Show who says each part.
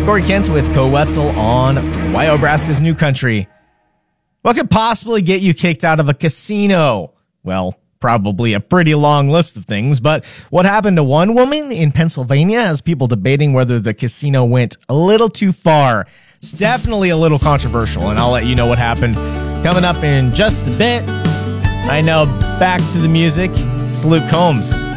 Speaker 1: Corey Kent with Coetzel on Wyobraska's New Country. What could possibly get you kicked out of a casino? Well, probably a pretty long list of things, but what happened to one woman in Pennsylvania has people debating whether the casino went a little too far. It's definitely a little controversial, and I'll let you know what happened coming up in just a bit. I know, back to the music. It's Luke Combs.